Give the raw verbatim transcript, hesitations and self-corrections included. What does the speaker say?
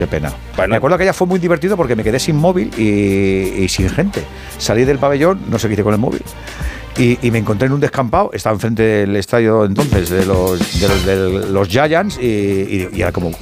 Qué pena. Bueno. Me acuerdo que ya fue muy divertido porque me quedé sin móvil y, y sin gente. Salí del pabellón, no sé qué hice con el móvil. Y, y me encontré en un descampado, estaba enfrente del estadio entonces de los, de los, de los Giants y, y, y era como,